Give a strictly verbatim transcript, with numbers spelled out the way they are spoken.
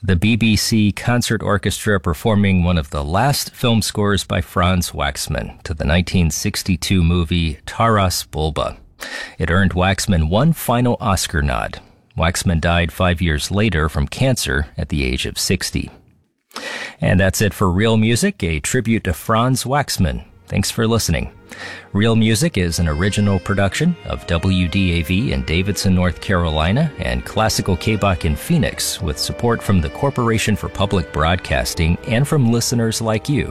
the B B C Concert Orchestra performing one of the last film scores by Franz Waxman to the nineteen sixty-two movie Taras Bulba. It earned Waxman one final Oscar nod. Waxman died five years later from cancer at the age of sixty. And that's it for Real Music, a tribute to Franz Waxman. Thanks for listening. Real Music is an original production of W D A V in Davidson, North Carolina, and Classical K-Bach in Phoenix, with support from the Corporation for Public Broadcasting and from listeners like you.